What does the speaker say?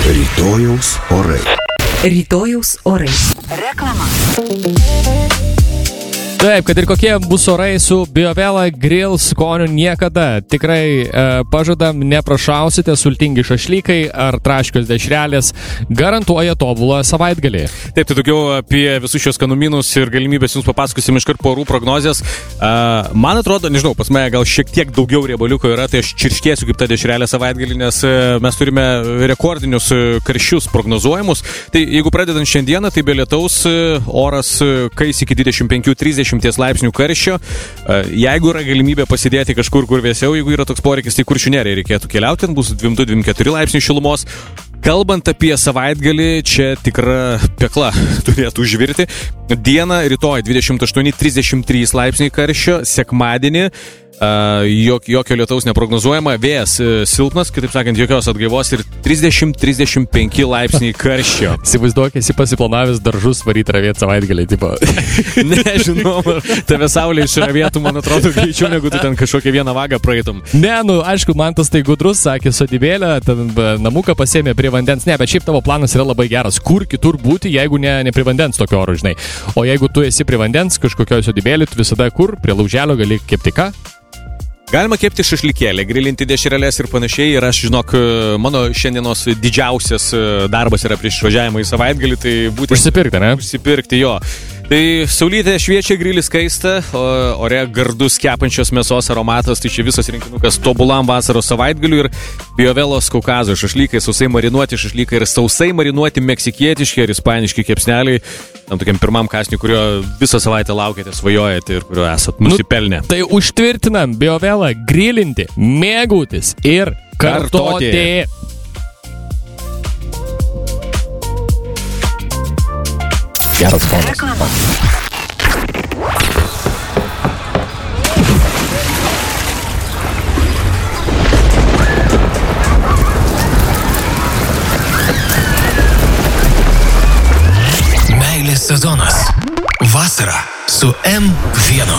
Rytojaus orai. Rytojaus orai. Reklama. Taip, kad ir kokie bus orai su BioVela Grill skoniu niekada. Tikrai pažadam, neprašausite, sultingi šašlykai ar traškios dešrelės garantuoja tobulą savaitgalį. Taip, tai daugiau apie visus šios skanumynus ir galimybės jums papasakosim iškart po orų prognozės. Man atrodo, nežinau, pas mane gal šiek tiek daugiau riebaliuko yra, tai aš čirškėsiu kaip ta dešrelė savaitgalį, nes mes turime rekordinius karščius prognozuojamus. Tai jeigu pradedant šiandieną, tai be lietaus oras kais iki 25-30 laipsnių karščio. Jeigu yra galimybė pasidėti kažkur, kur vėsiau, jeigu yra toks poreikis, tai Kuršių Nerijai reikėtų keliauti, ten bus 22-24 laipsnių šilumos. Kalbant apie savaitgalį, čia tikra pekla turėtų užvirti. Dieną rytoj 28-33 laipsniai karščio, sekmadienį jokio lietaus neprognozuojama, vėjas silpnas, kitaip sakant, jokios atgaivos ir 30-35 laipsniai karščio. Įsivaizduok, esi pasiplanavęs daržus varyti ravėti savaitgalį, tipo. Nežinau, tave saulė išravėtų, man atrodo, greičiau negu tu ten kažkokią vieną vagą praeitum. Ne, aišku, man tas tai gudrus, sakė, sodybėlę, ten namuką pasėmė prie vandens. Ne, bet šiaip tavo planas yra labai geras. Kur kitur būti, jeigu ne prie vandens tokio oro, žinai. O jeigu tu esi prie vandens, kažkokio sodybėlį, tu visada kur, prie lauželio gali kepti ką? Galima kepti šašlykėlį, grilinti dešreles ir panašiai. Ir aš, žinok, mano šiandienos didžiausias darbas yra prieš išvažiavimą į savaitgalį, tai būtent... Užsipirkti, ne? Užsipirkti, jo. Tai saulytė šviečia, grilis kaista, ore gardus kepančios mėsos aromatas, tai čia visas rinkinukas tobulam vasaros savaitgaliu ir BioVelos Kaukazo šašlykai, sausai marinuoti šašlykai ir sausai marinuoti meksikietiški ir ispaniški kepsneliai, tam tokiam pirmam kąsniui, kurio visą savaitę laukėte, svajojate ir kurio esat nusipelnę. Tai užtvirtinam BioVela grilinti, mėgautis ir kartoti. Geras fonas. Meilės sezonas. Vasara su M1.